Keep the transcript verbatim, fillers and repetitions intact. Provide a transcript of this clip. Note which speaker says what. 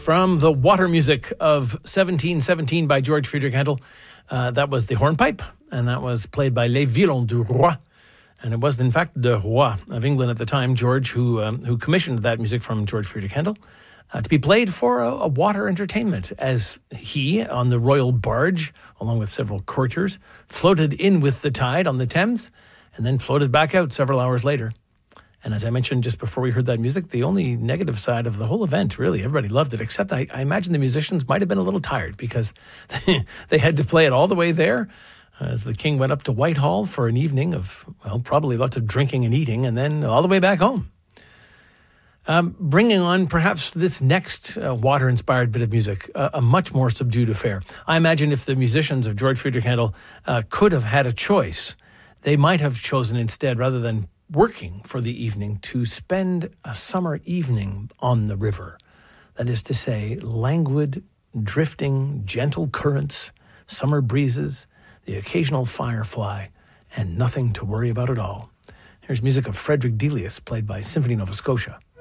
Speaker 1: from the water music of seventeen seventeen by George Friedrich Handel. Uh, that was the hornpipe, and that was played by Les Violons du Roi. And it was, in fact, the Roi of England at the time, George, who um, who commissioned that music from George Friedrich Handel uh, to be played for a, a water entertainment, as he, on the royal barge, along with several courtiers, floated in with the tide on the Thames, and then floated back out several hours later. And as I mentioned just before we heard that music, the only negative side of the whole event, really, everybody loved it, except I, I imagine the musicians might have been a little tired because they, they had to play it all the way there as the king went up to Whitehall for an evening of, well, probably lots of drinking and eating, and then all the way back home. Um, bringing on perhaps this next uh, water-inspired bit of music, uh, a much more subdued affair. I imagine if the musicians of George Friedrich Handel uh, could have had a choice, they might have chosen instead, rather than working for the evening, to spend a summer evening on the river. That is to say, languid, drifting, gentle currents, summer breezes, the occasional firefly, and nothing to worry about at all. Here's music of Frederick Delius, played by Symphony Nova Scotia.